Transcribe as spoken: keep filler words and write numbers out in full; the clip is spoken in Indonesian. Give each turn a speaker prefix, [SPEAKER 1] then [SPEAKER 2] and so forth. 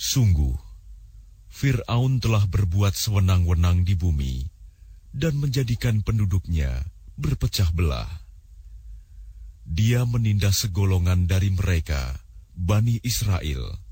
[SPEAKER 1] Sungguh, Fir'aun telah berbuat sewenang-wenang di bumi dan menjadikan penduduknya berpecah belah. Dia menindas segolongan dari mereka, Bani Israel,